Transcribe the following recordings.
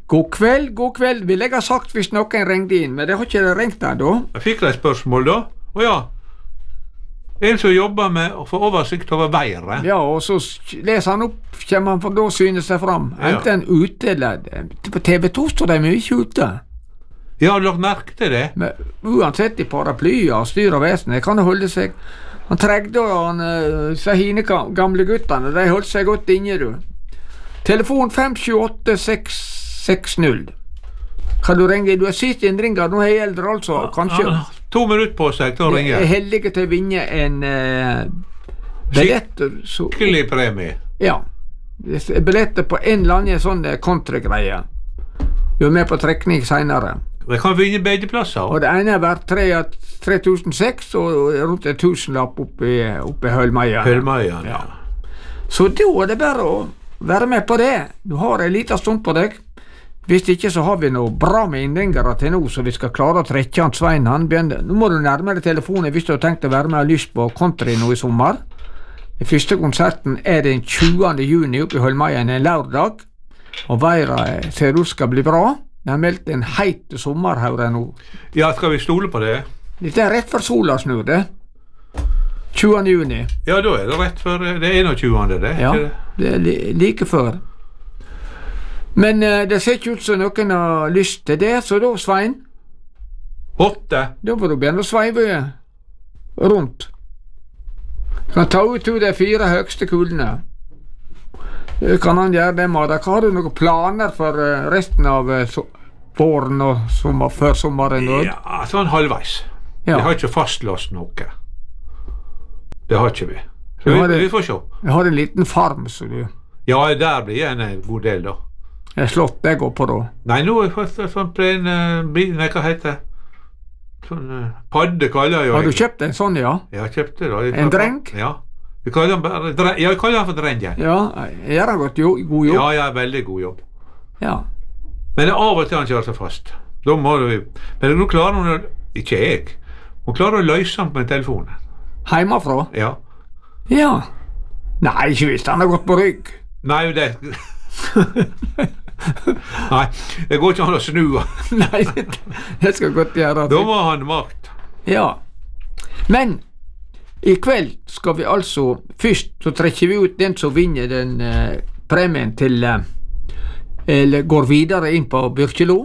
God kveld. Vil jeg ha sagt hvis noen ringde inn, men det har ikke det ringt der da. Jeg fikk et spørsmål da. Ja. En som jobber med å få oversikt over været. Ja, og så leser han opp, kommer han for da synes seg fram. Enten ute eller på TV2 står de mye ute. Ja, har du lagt merke til det? Men uansett i paraplyer og styr og vesen, det kan holde seg. Han tregde og hine gamle guttene, de holdt seg godt inne, du. Telefon 578-660. Kan du ringe? Du har sist innringer, nå er jeg eldre altså, kanskje. 2 minutter på seg til å ringe. Jeg er heldig til å vinne en billetter. Skikkelig premie. Ja. Billetter på en eller annen sånn kontregreie. Du er med på trekning senere. Jeg kan vinne begge plasser. Og det ene er verdt 3.600 og rundt 1.000-lapp oppe i Hølmeien. Hølmeien, ja. Så da er det bare å være med på det. Du har en liten stund på deg. Hvis ikke så har vi noe bra med innringere til nå, så vi skal klare å trekke han Svein. Nå må du nærme deg telefonen hvis du har tenkt å være med og lyst på country nå i sommer. Den første konserten er den 20. juni oppe i Hølmeien, en lørdag. Og været ser ut skal bli bra. Det har meldt en heit sommer her nå. Ja, skal vi stole på det? Dette er rett før sola snur, det. 20. juni. Ja, da er det rett før det 21. det. Ja, det er like før. Men det ser ikke ut som noen har lyst til det, så da, Svein? 8. Da får du begynne å sveive rundt. Du kan ta ut de 4 høgste kulene. Kan han gjøre det, Mada? Har du noen planer for resten av våren og før sommeren? Ja, sånn halvveis. Ja. Vi har ikke fastlåst noe. Det har ikke vi. Så vi får se. Jeg har en liten farm, så du. Ja, der blir en god del da. Jeg har slått deg opp på da. Nei, nå har jeg fått sånn plen bil, nei, hva heter det? Sånn padde kaller jeg. Har du kjøpt en sånn, ja? Jeg har kjøpt det da. En dreng? Ja. Jeg kaller han for drengen. Ja, jeg har gått god jobb. Ja, veldig god jobb. Ja. Men av og til han kjører seg fast. Da må du. Men nå klarer hun, ikke jeg, hun klarer å løse han på en telefon. Hjemmefra? Ja. Ja. Nei, ikke hvis han har gått på rygg. Nei, det Nei, det går ikke an å snu. Nei, det skal godt gjøre. Da må han makt. Ja. Men i kveld skal vi altså først så trekker vi ut den som vinner den premien til eller går videre inn på Byrkjelo.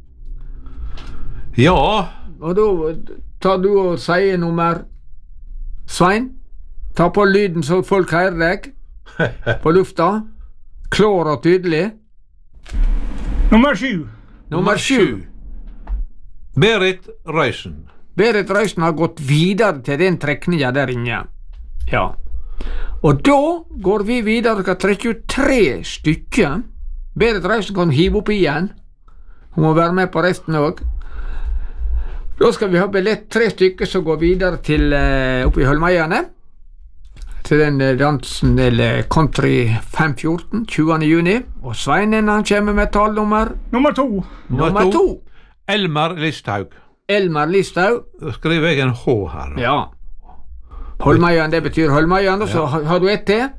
Ja. Og da tar du og sier nummer Svein. Ta på lyden så folk hører deg på lufta. Klår og tydelig. Nummer 7. Nummer 7. Berit Røysen. Berit Røysen har gått videre til den trekningen der inne. Ja. Og da går vi videre og skal trekke ut 3 stykker. Berit Røysen kan hive opp igjen. Hun må være med på resten også. Da skal vi ha billett 3 stykker som går videre til oppe i Hølmeiene. Til den dansen eller Country 514, 20. juni. Og Sveinen han kommer med talnummer. Nummer 2. Nummer 2. Elmar Listhaug. Elmar Listhaug. Da skriver jeg en H her. Ja. Holmøyan, det betyr Holmøyan, og så har du ett til.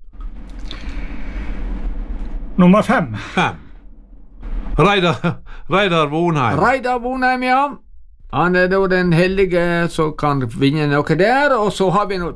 Nummer 5. 5. Reidar Vonheim. Reidar Vonheim, ja. Han er da den heldige som kan vinne noe der, og så har vi noe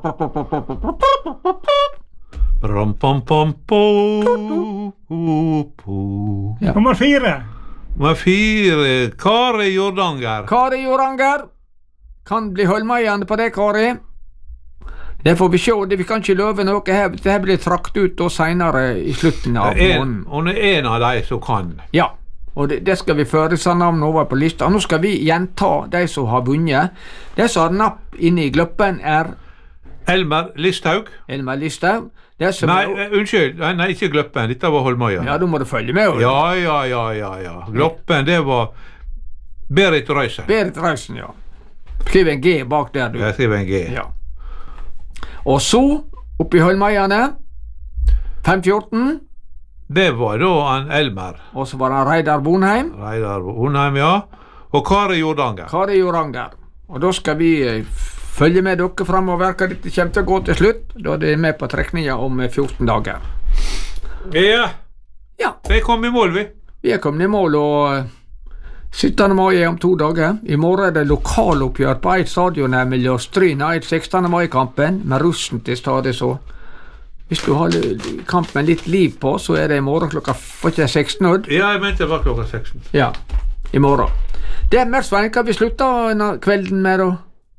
ja. Nummer 4. Nummer 4, Kari Jordanger. Kari Jordanger. Kan bli Holmøyan på det, Kari. Det får vi se, vi kan ikke love noe her. Det blir trakt ut da senere i slutten av måneden. Hun er en av de som kan. Ja. Og det skal vi føre seg navn over på lista. Nå skal vi gjenta de som har vunnet. De som har napp inne i gløppen er Elmar Listhaug. Elmar Listhaug. Unnskyld, nei, ikke gløppen. Dette var Holmøya. Ja, da må du følge med. Ja. Gløppen, det var Berit Røysen. Berit Røysen, ja. Skriv en G bak der, du. Jeg skriver en G. Ja. Og så, oppi Holmøyene, 514. Det var da han Elmar. Og så var han Reidar Vonheim. Reidar Vonheim, ja. Og Kari Jordanger. Kari Jordanger. Og da skal vi følge med dere fremover hva dette kommer til å gå til slutt, da det er med på trekningen om 14 dager. Ja. Ja. Vi kom i mål, vi. Vi er kommet i mål, og 17. mai er om 2 dager. I morgen er det lokaloppgjør på Eid stadion her mellom Stryn og Eid 16. mai-kampen, med russen til stede så. Hvis du har kamp med litt liv på, så er det i morgen klokka 16. Odd. Ja, jeg mente det var klokka 16. Ja, i morgen. Det er mer, Svein, hva vi slutter denne kvelden med da?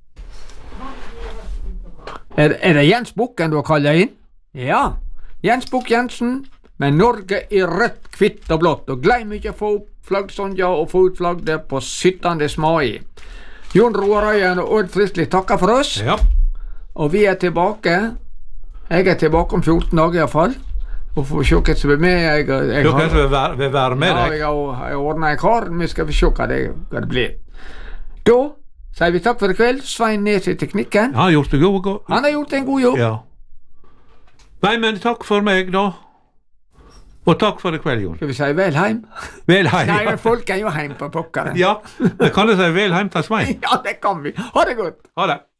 Er det Jens Bukken du har kallet inn? Ja, Jens Bukk Jensen, med Norge i rødt, hvitt og blått, og glem ikke å få opp flaggsonja og få ut flagg der på 17. mai. Jon Roar Øyen og Odd Friskli takker for oss, Ja. og vi er tilbake. Jeg er tilbake om 14 dager i hvert fall, og får se hva som er med. Dere som vil være med Ja, deg. jeg har ordnet en kar, vi skal se hva det blir. Da sier vi takk for i kveld. Svein Nes i teknikken. Han har gjort det god. Han har gjort en god jobb. Ja. Nei, men takk for meg da. Og takk for i kveld, Jon. Skal vi si vel heim? Vel heim. Nei, men folk er jo heim på pokkeren. Ja, det kan jeg si vel heim til Svein. Ja, det kan vi. Ha det godt. Ha det.